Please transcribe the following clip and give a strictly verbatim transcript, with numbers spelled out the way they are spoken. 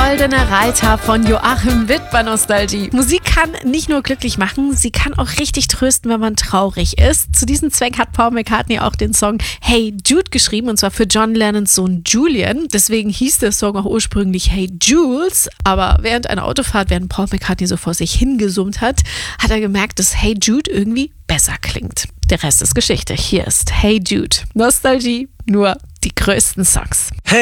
Goldene Reiter von Joachim Witt bei Nostalgie. Musik kann nicht nur glücklich machen, sie kann auch richtig trösten, wenn man traurig ist. Zu diesem Zweck hat Paul McCartney auch den Song Hey Jude geschrieben, und zwar für John Lennons Sohn Julian. Deswegen hieß der Song auch ursprünglich Hey Jules, aber während einer Autofahrt, während Paul McCartney so vor sich hingesummt hat, hat er gemerkt, dass Hey Jude irgendwie besser klingt. Der Rest ist Geschichte. Hier ist Hey Jude. Nostalgie, nur die größten Songs. Hey.